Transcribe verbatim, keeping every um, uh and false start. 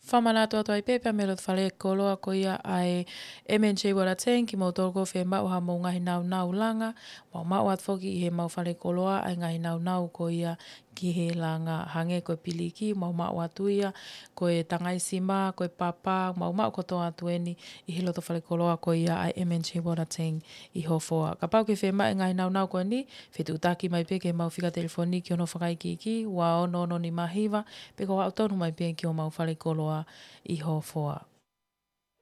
Whamana toa toa i pepe me lo whale koloa ko ia ai M N J wara ten ki mau toko whe mau ha mau ngahi nau nau langa. Mau mau at whoki i he mau whale koloa ai ngahi nau nau ko ia ki he langa hange koe piliki. Mau mau atu ia koe tangaisi ma, koe papa, mau mau koto atu eni i he loto whale koloa ko ia ai M N J wara ten i hofoa. Ka pau ke whe mai ngahi nau nau koe ni, whe tu utaki mai pe ke mau whika telefoni ki ono whakaiki ki, wa ono ono ni mahiwa, pe ko wa utonu mai pe ki o mau whale koloa i hofoa.